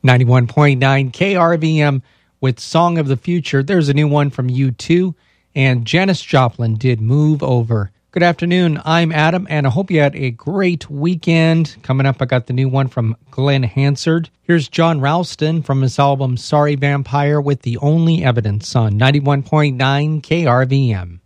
91.9 KRVM with Song of the Future. There's a new one from U2, and Janis Joplin did Move Over. Good afternoon, I'm Adam, and I hope you had a great weekend. Coming up, I got the new one from Glenn Hansard. Here's John Ralston from his album Sorry Vampire with The Only Evidence on 91.9 KRVM.